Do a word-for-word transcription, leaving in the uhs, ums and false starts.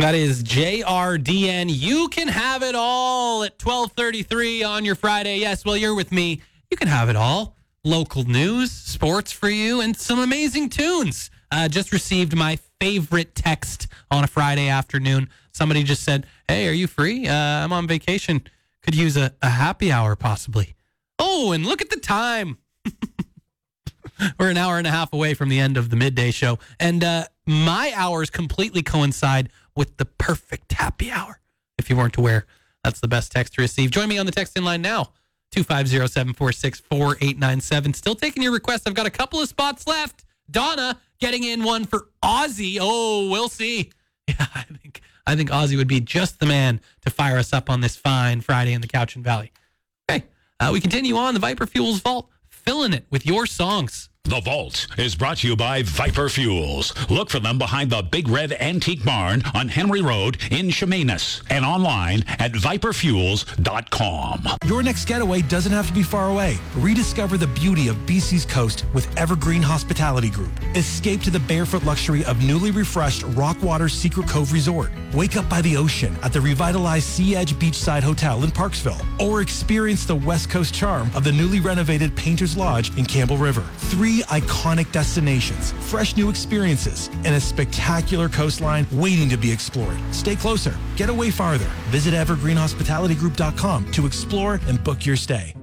That is J R D N. You can have it all at twelve thirty-three on your Friday. Yes, well, you're with me. You can have it all. Local news, sports for you, and some amazing tunes. Uh, just received my favorite text on a Friday afternoon. Somebody just said, hey, are you free? Uh, I'm on vacation. Could use a, a happy hour possibly. Oh, and look at the time. We're an hour and a half away from the end of the midday show. And uh, my hours completely coincide with the perfect happy hour. If you weren't aware, that's the best text to receive. Join me on the text in line now. two five zero, seven four six, four eight nine seven. Still taking your requests. I've got a couple of spots left. Donna getting in one for Ozzy. Oh, we'll see. Yeah, I think I think Ozzy would be just the man to fire us up on this fine Friday in the Cowichan Valley. Okay, uh, we continue on the Viper Fuels Vault, filling it with your songs. The Vault is brought to you by Viper Fuels. Look for them behind the Big Red Antique Barn on Henry Road in Chemainus and online at viper fuels dot com. Your next getaway doesn't have to be far away. Rediscover the beauty of B C's coast with Evergreen Hospitality Group. Escape to the barefoot luxury of newly refreshed Rockwater Secret Cove Resort. Wake up by the ocean at the revitalized Sea Edge Beachside Hotel in Parksville. Or experience the West Coast charm of the newly renovated Painter's Lodge in Campbell River. Three iconic destinations, fresh new experiences, and a spectacular coastline waiting to be explored. Stay closer. Get away farther. Visit evergreen hospitality group dot com to explore and book your stay.